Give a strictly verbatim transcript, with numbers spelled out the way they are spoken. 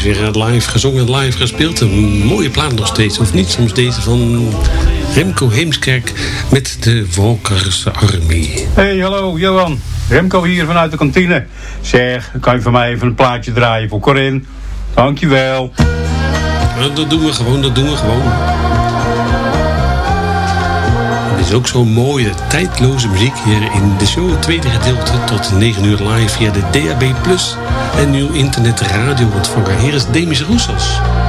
weer live gezongen, live gespeeld. Een mooie plaat nog steeds, of niet? Soms deze van Remco Heemskerk met de Walkers Army. Hey, hallo Johan. Remco hier vanuit de kantine. Zeg, kan je voor mij even een plaatje draaien voor Corinne? Dankjewel. Dat doen we gewoon, dat doen we gewoon. Het is ook zo'n mooie, tijdloze muziek hier in de show. Het tweede gedeelte tot negen uur live via de D A B plus en uw internet radio ontvanger. Hier is Demis Roussos.